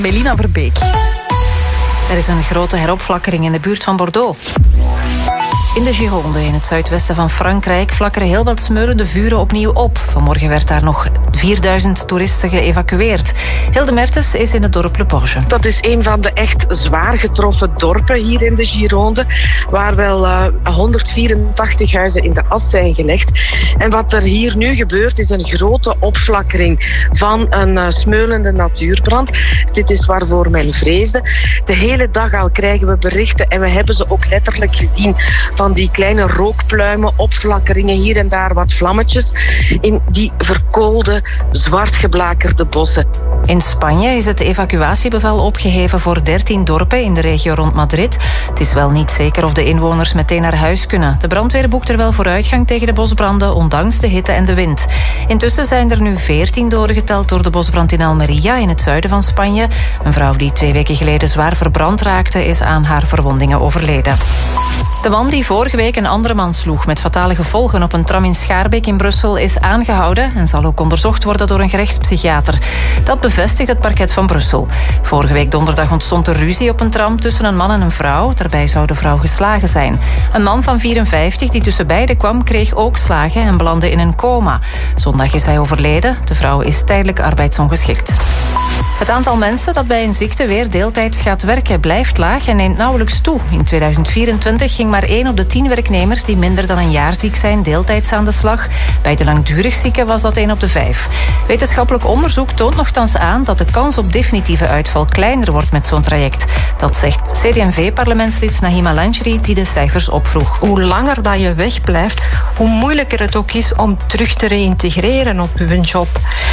Melina Verbeek. Er is een grote heropflakkering in de buurt van Bordeaux. In de Gironde, in het zuidwesten van Frankrijk, flakkeren heel wat smeulende vuren opnieuw op. Vanmorgen werd daar nog 4000 toeristen geëvacueerd. Hilde Mertens is in het dorp Le Porge. Dat is een van de echt zwaar getroffen dorpen hier in de Gironde, waar wel 184 huizen in de as zijn gelegd. En wat er hier nu gebeurt, is een grote opflakkering van een smeulende natuurbrand. Dit is waarvoor men vreesde. De hele dag al krijgen we berichten en we hebben ze ook letterlijk gezien van die kleine rookpluimen, opflakkeringen, hier en daar wat vlammetjes in die verkoolde, zwart geblakerde bossen. In Spanje is het evacuatiebevel opgeheven voor 13 dorpen in de regio rond Madrid. Het is wel niet zeker of de inwoners meteen naar huis kunnen. De brandweer boekt er wel vooruitgang tegen de bosbranden, ondanks de hitte en de wind. Intussen zijn er nu 14 doden geteld door de bosbrand in Almería, in het zuiden van Spanje. Een vrouw die 2 weken geleden zwaar verbrand raakte, is aan haar verwondingen overleden. De man die vorige week een andere man sloeg met fatale gevolgen op een tram in Schaarbeek in Brussel is aangehouden en zal ook onderzocht worden door een gerechtspsychiater. Dat bevestigt het parket van Brussel. Vorige week donderdag ontstond er ruzie op een tram tussen een man en een vrouw. Daarbij zou de vrouw geslagen zijn. Een man van 54 die tussen beiden kwam, kreeg ook slagen en belandde in een coma. Zondag is hij overleden. De vrouw is tijdelijk arbeidsongeschikt. Het aantal mensen dat bij een ziekte weer deeltijds gaat werken blijft laag en neemt nauwelijks toe. In 2024 ging maar 1 op de 10 werknemers die minder dan een jaar ziek zijn deeltijds aan de slag. Bij de langdurig zieken was dat 1 op de 5. Wetenschappelijk onderzoek toont nogthans aan dat de kans op definitieve uitval kleiner wordt met zo'n traject. Dat zegt CD&V-parlementslid Nahima Lancheri, die de cijfers opvroeg. Hoe langer dat je wegblijft, hoe moeilijker het ook is om terug te reïntegreren op je job.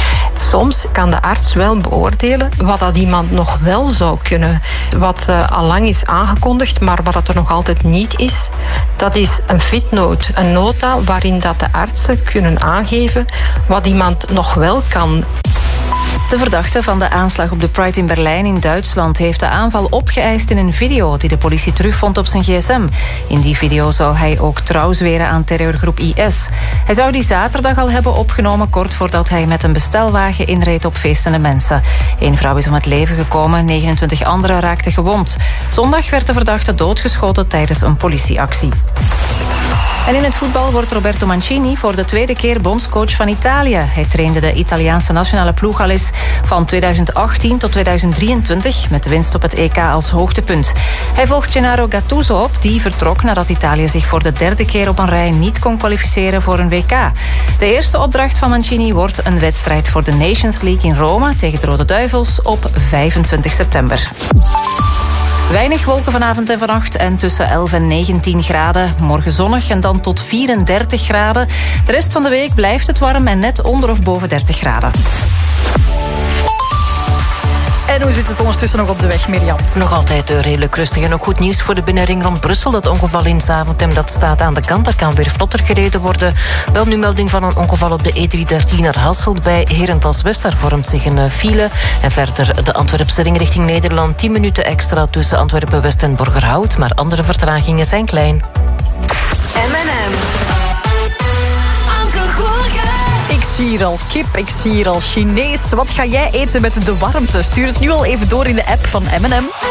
Soms kan de arts wel beoordelen wat dat iemand nog wel zou kunnen. Wat al lang is aangekondigd, maar wat er nog altijd niet is, dat is een fitnote, een nota waarin dat de artsen kunnen aangeven wat iemand nog wel kan. De verdachte van de aanslag op de Pride in Berlijn in Duitsland heeft de aanval opgeëist in een video die de politie terugvond op zijn gsm. In die video zou hij ook trouw zweren aan terreurgroep IS. Hij zou die zaterdag al hebben opgenomen kort voordat hij met een bestelwagen inreed op feestende mensen. 1 vrouw is om het leven gekomen, 29 anderen raakten gewond. Zondag werd de verdachte doodgeschoten tijdens een politieactie. En in het voetbal wordt Roberto Mancini voor de 2e keer bondscoach van Italië. Hij trainde de Italiaanse nationale ploeg al eens van 2018 tot 2023... met de winst op het EK als hoogtepunt. Hij volgt Gennaro Gattuso op, die vertrok nadat Italië zich voor de 3e keer op een rij niet kon kwalificeren voor een WK. De eerste opdracht van Mancini wordt een wedstrijd voor de Nations League in Rome tegen de Rode Duivels op 25 september. Weinig wolken vanavond en vannacht en tussen 11 en 19 graden. Morgen zonnig en dan tot 34 graden. De rest van de week blijft het warm en net onder of boven 30 graden. En hoe zit het ondertussen nog op de weg, Mirjam? Nog altijd redelijk rustig en ook goed nieuws voor de binnenring rond Brussel. Dat ongeval in Zaventem, dat staat aan de kant. Daar kan weer vlotter gereden worden. Wel nu melding van een ongeval op de E313 naar Hasselt bij Herentals-West. Daar vormt zich een file. En verder de Antwerpse ring richting Nederland. 10 minuten extra tussen Antwerpen-West en Borgerhout. Maar andere vertragingen zijn klein. M&M. Ik zie hier al kip, ik zie hier al Chinees. Wat ga jij eten met de warmte? Stuur het nu al even door in de app van M&M.